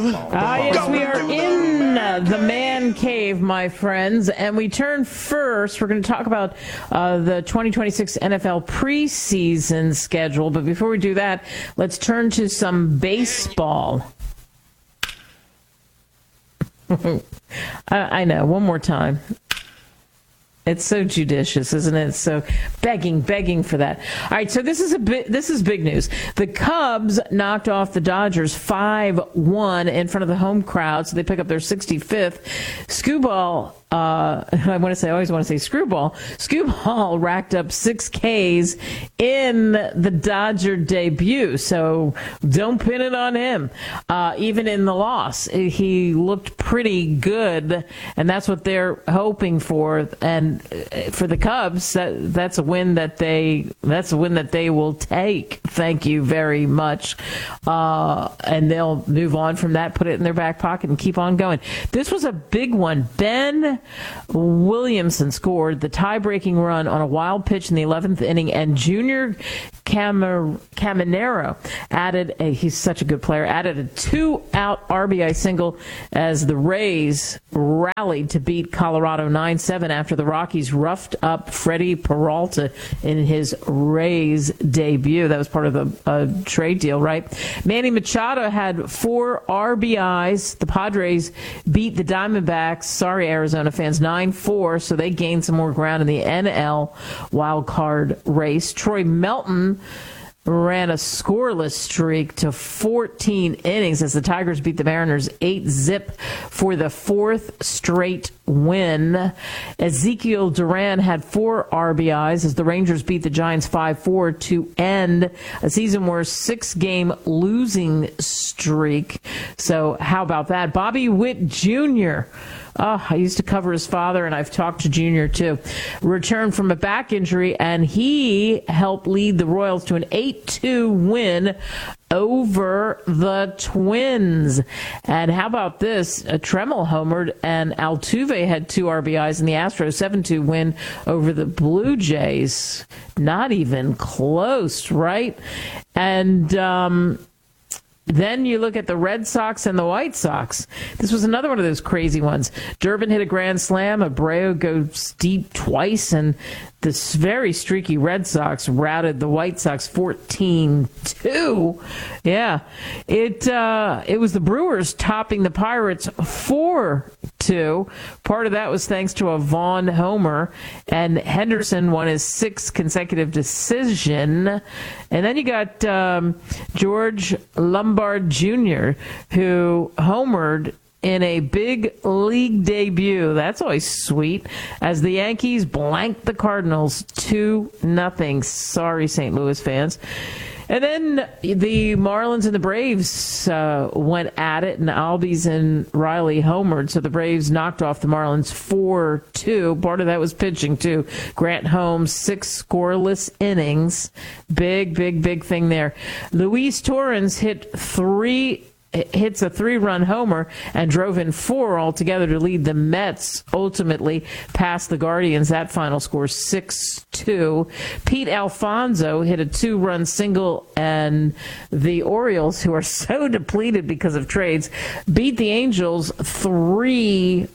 Yes, we are in the man cave, my friends, and we turn first. We're going to talk about the 2026 NFL preseason schedule, but before we do that, let's turn to some baseball. I know, one more time. It's so judicious, isn't it? So begging for that. All right, so this is big news. The Cubs knocked off the Dodgers 5-1 in front of the home crowd, so they pick up their 65th. I always want to say Screwball. Screwball racked up 6 Ks in the Dodger debut, so don't pin it on him. Even in the loss, he looked pretty good, and that's what they're hoping for. And for the Cubs, that's a win that they will take. Thank you very much, and they'll move on from that, put it in their back pocket, and keep on going. This was a big one. Ben Williamson scored the tie-breaking run on a wild pitch in the 11th inning, and Junior Caminero he's such a good player, added a 2-out RBI single as the Rays rallied to beat Colorado 9-7 after the Rockies roughed up Freddie Peralta in his Rays debut. That was part of the trade deal, right? Manny Machado had 4 RBIs. The Padres beat the Diamondbacks, sorry Arizona fans, 9-4, so they gained some more ground in the NL wild card race. Troy Melton ran a scoreless streak to 14 innings as the Tigers beat the Mariners 8-0 for the 4th straight win. Ezekiel Duran had 4 RBIs as the Rangers beat the Giants 5-4 to end a season-worst 6-game losing streak. So how about that? Bobby Witt Jr., I used to cover his father, and I've talked to Junior, too. Returned from a back injury, and he helped lead the Royals to an 8-2 win over the Twins. And how about this? Tremmel homered, and Altuve had 2 RBIs in the Astros 7-2 win over the Blue Jays. Not even close, right? And then you look at the Red Sox and the White Sox. This was another one of those crazy ones. Durbin hit a grand slam. Abreu goes deep twice. And this very streaky Red Sox routed the White Sox 14-2. Yeah. It was the Brewers topping the Pirates 4-2. Part of that was thanks to a Vaughn homer. And Henderson won his 6th consecutive decision. And then you got George Lombard Jr., who homered in a big league debut. That's always sweet. As the Yankees blanked the Cardinals 2-0. Sorry, St. Louis fans. And then the Marlins and the Braves went at it, and Albies and Riley homered. So the Braves knocked off the Marlins 4-2. Part of that was pitching, too. Grant Holmes, 6 scoreless innings. Big thing there. Luis Torrens hits a 3-run homer and drove in 4 altogether to lead the Mets ultimately past the Guardians. That final score 6-2. Pete Alfonso hit a 2-run single, and the Orioles, who are so depleted because of trades, beat the Angels 3-1.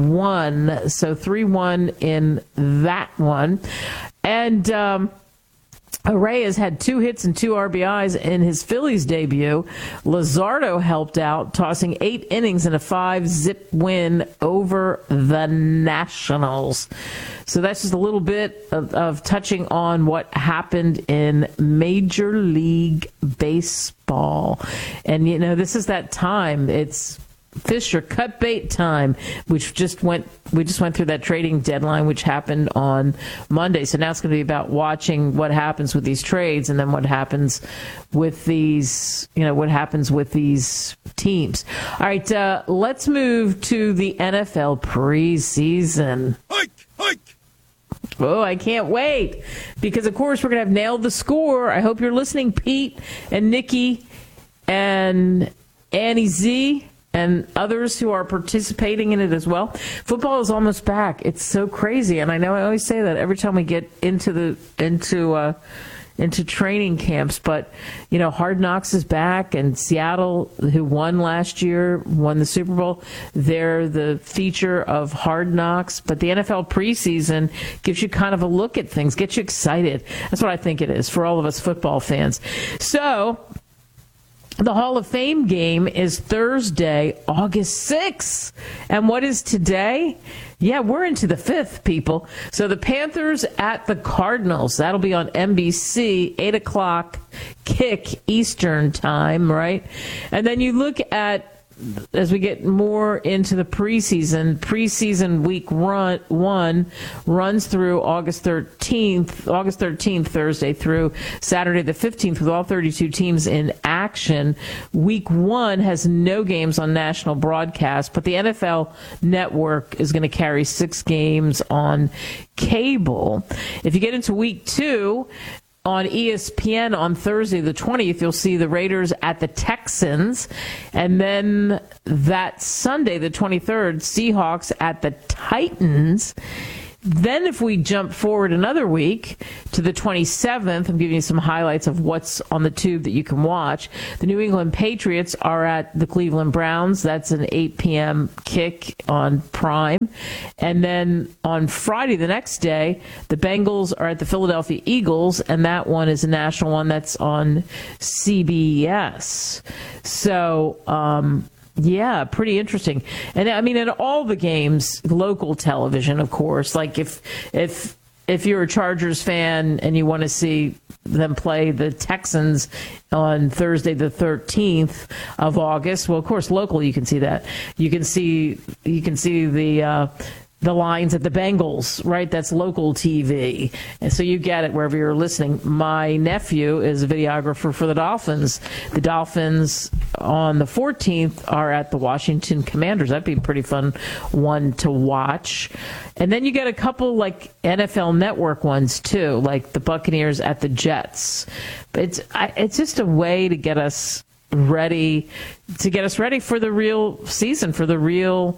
So 3-1 in that one. And Arraez had 2 hits and 2 RBIs in his Phillies debut. Luzardo helped out, tossing 8 innings in a 5-zip win over the Nationals. So that's just a little bit of touching on what happened in Major League Baseball. And, this is that time. It's Fisher cut bait time, we just went through that trading deadline, which happened on Monday. So now it's going to be about watching what happens with these trades, and then what happens with these, what happens with these teams. All right, let's move to the NFL preseason. Hike! Oh, I can't wait, because of course we're going to have Nailed the Score. I hope you're listening, Pete and Nikki and Annie Z and others who are participating in it as well. Football is almost back. It's so crazy, and I know I always say that every time we get into into training camps. But, Hard Knocks is back, and Seattle, who won last year, won the Super Bowl. They're the feature of Hard Knocks. But the NFL preseason gives you kind of a look at things, gets you excited. That's what I think it is for all of us football fans. So the Hall of Fame game is Thursday, August 6th. And what is today? Yeah, we're into the 5th, people. So the Panthers at the Cardinals. That'll be on NBC, 8 o'clock kick Eastern time, right? And then you look at, as we get more into the preseason week 1 runs through August 13th, Thursday through Saturday the 15th, with all 32 teams in action. Week 1 has no games on national broadcast, but the NFL Network is going to carry 6 games on cable. If you get into week 2, on ESPN on Thursday, the 20th, you'll see the Raiders at the Texans. And then that Sunday, the 23rd, Seahawks at the Titans. Then if we jump forward another week to the 27th, I'm giving you some highlights of what's on the tube that you can watch. The New England Patriots are at the Cleveland Browns. That's an 8 p.m. kick on Prime. And then on Friday, the next day, the Bengals are at the Philadelphia Eagles, and that one is a national one that's on CBS. So, yeah, pretty interesting. And I mean, in all the games, local television, of course, like if you're a Chargers fan and you want to see them play the Texans on Thursday, the 13th of August, well, of course, locally you can see that. You can see the lines at the Bengals, right? That's local TV. And so you get it wherever you're listening. My nephew is a videographer for the Dolphins. The Dolphins on the 14th are at the Washington Commanders. That'd be a pretty fun one to watch. And then you get a couple like NFL Network ones too, like the Buccaneers at the Jets. But it's just a way to get us ready for the real season, for the real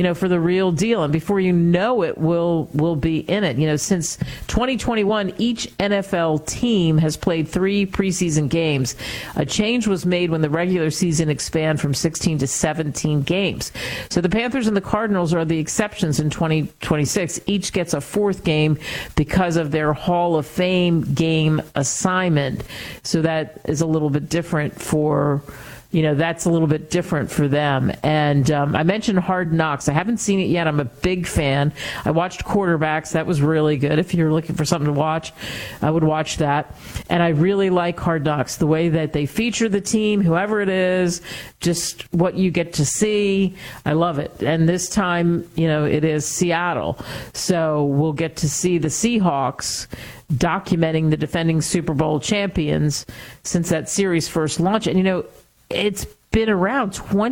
deal. And before you know it, we'll be in it. Since 2021, each NFL team has played 3 preseason games. A change was made when the regular season expanded from 16 to 17 games. So the Panthers and the Cardinals are the exceptions in 2026. Each gets a 4th game because of their Hall of Fame game assignment. So that is a little bit different for that's a little bit different for them. And I mentioned Hard Knocks. I haven't seen it yet. I'm a big fan. I watched Quarterbacks. That was really good. If you're looking for something to watch, I would watch that. And I really like Hard Knocks, the way that they feature the team, whoever it is, just what you get to see. I love it. And this time, it is Seattle. So we'll get to see the Seahawks documenting the defending Super Bowl champions since that series first launched. And, it's been around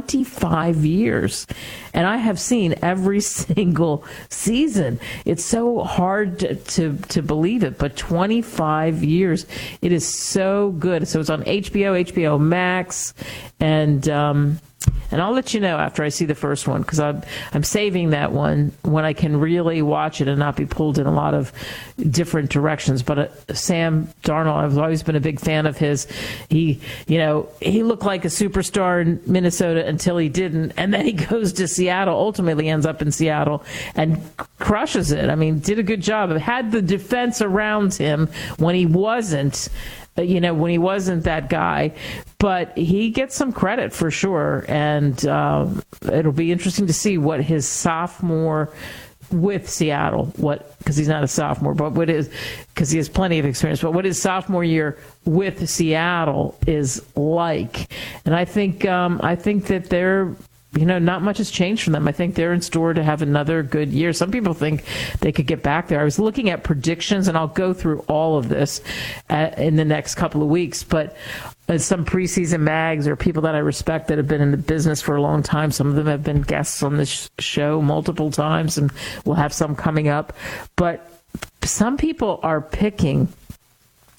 25 years, and I have seen every single season. It's so hard to believe it, but 25 years. It is so good. So it's on HBO Max, and I'll let you know after I see the first one, because I'm saving that one when I can really watch it and not be pulled in a lot of different directions. But Sam Darnold, I've always been a big fan of his. He looked like a superstar in Minnesota until he didn't, and then he goes to Seattle, ultimately ends up in Seattle and crushes it. I mean, did a good job. Had the defense around him when he wasn't. When he wasn't that guy, but he gets some credit for sure. And it'll be interesting to see what his sophomore with Seattle, because he's not a sophomore, but because he has plenty of experience, but what his sophomore year with Seattle is like. And I think that they're, not much has changed for them. I think they're in store to have another good year. Some people think they could get back there. I was looking at predictions, and I'll go through all of this in the next couple of weeks. But some preseason mags or people that I respect that have been in the business for a long time, some of them have been guests on this show multiple times, and we'll have some coming up. But some people are picking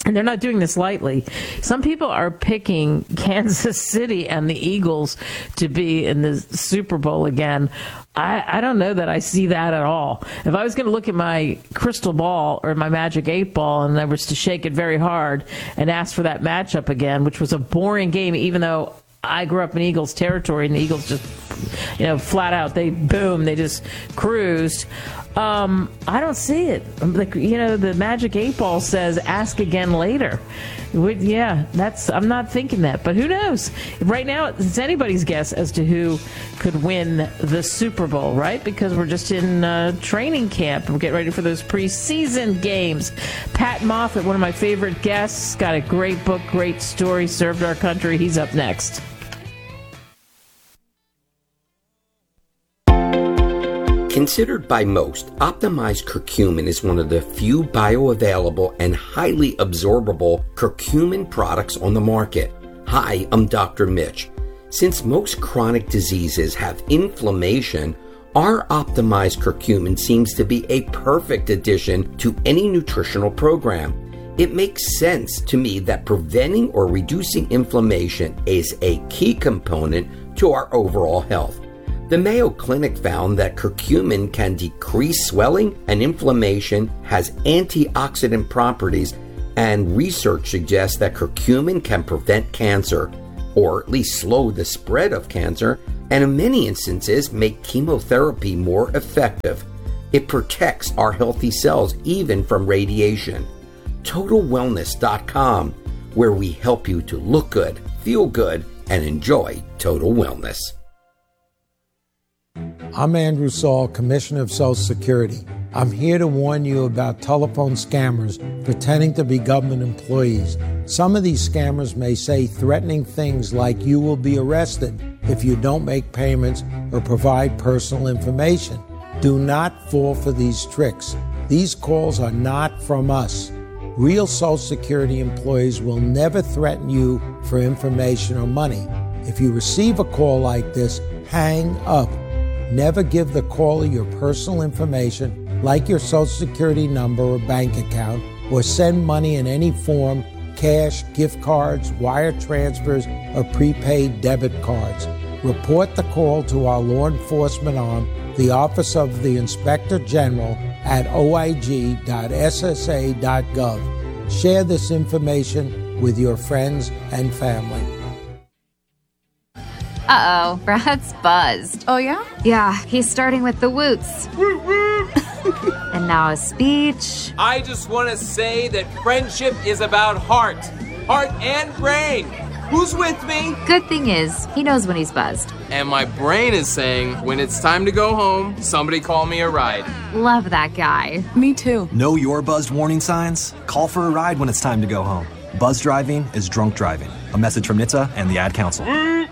and they're not doing this lightly. Some people are picking Kansas City and the Eagles to be in the Super Bowl again. I don't know that I see that at all. If I was going to look at my crystal ball or my Magic 8 ball and I was to shake it very hard and ask for that matchup again, which was a boring game, even though I grew up in Eagles territory and the Eagles just, flat out, they just cruised. I don't see it. The Magic 8 ball says ask again later. I'm not thinking that, but who knows? Right now, it's anybody's guess as to who could win the Super Bowl, right? Because we're just in training camp. We're getting ready for those preseason games. Pat Moffat, one of my favorite guests, got a great book, great story, served our country. He's up next. Considered by most, optimized curcumin is one of the few bioavailable and highly absorbable curcumin products on the market. Hi, I'm Dr. Mitch. Since most chronic diseases have inflammation, our optimized curcumin seems to be a perfect addition to any nutritional program. It makes sense to me that preventing or reducing inflammation is a key component to our overall health. The Mayo Clinic found that curcumin can decrease swelling and inflammation, has antioxidant properties, and research suggests that curcumin can prevent cancer, or at least slow the spread of cancer, and in many instances make chemotherapy more effective. It protects our healthy cells even from radiation. TotalWellness.com, where we help you to look good, feel good, and enjoy total wellness. I'm Andrew Saul, Commissioner of Social Security. I'm here to warn you about telephone scammers pretending to be government employees. Some of these scammers may say threatening things like you will be arrested if you don't make payments or provide personal information. Do not fall for these tricks. These calls are not from us. Real Social Security employees will never threaten you for information or money. If you receive a call like this, hang up. Never give the caller your personal information, like your Social Security number or bank account, or send money in any form, cash, gift cards, wire transfers, or prepaid debit cards. Report the call to our law enforcement arm, the Office of the Inspector General, at oig.ssa.gov. Share this information with your friends and family. Uh-oh, Brad's buzzed. Oh, yeah? Yeah, he's starting with the woots. And now a speech. I just want to say that friendship is about heart and brain. Who's with me? Good thing is, he knows when he's buzzed. And my brain is saying, when it's time to go home, somebody call me a ride. Love that guy. Me too. Know your buzzed warning signs? Call for a ride when it's time to go home. Buzz driving is drunk driving. A message from NHTSA and the Ad Council.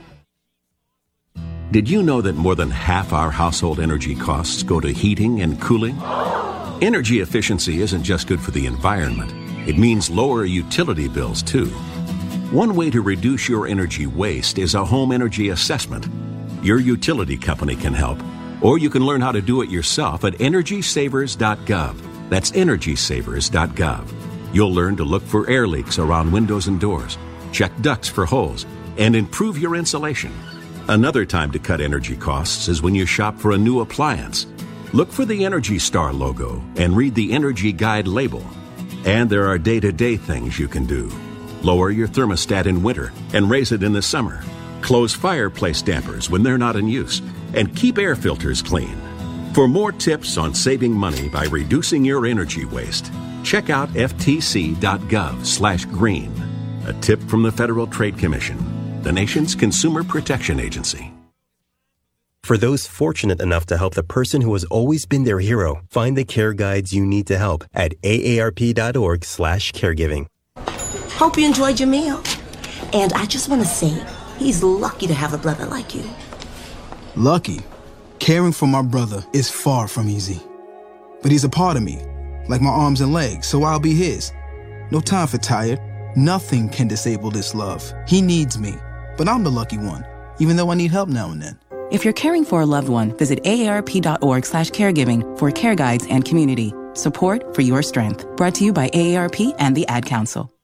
Did you know that more than half our household energy costs go to heating and cooling? Energy efficiency isn't just good for the environment. It means lower utility bills, too. One way to reduce your energy waste is a home energy assessment. Your utility company can help, or you can learn how to do it yourself at EnergySavers.gov. That's EnergySavers.gov. You'll learn to look for air leaks around windows and doors, check ducts for holes, and improve your insulation. Another time to cut energy costs is when you shop for a new appliance. Look for the Energy Star logo and read the Energy Guide label. And there are day-to-day things you can do. Lower your thermostat in winter and raise it in the summer. Close fireplace dampers when they're not in use. And keep air filters clean. For more tips on saving money by reducing your energy waste, check out ftc.gov/green. A tip from the Federal Trade Commission, the nation's consumer protection agency. For those fortunate enough to help the person who has always been their hero, find the care guides you need to help at aarp.org/caregiving. Hope you enjoyed your meal. And I just want to say, he's lucky to have a brother like you. Lucky? Caring for my brother is far from easy. But he's a part of me, like my arms and legs, so I'll be his. No time for tired. Nothing can disable this love. He needs me, but I'm the lucky one, even though I need help now and then. If you're caring for a loved one, visit aarp.org/caregiving for care guides and community. Support for your strength. Brought to you by AARP and the Ad Council.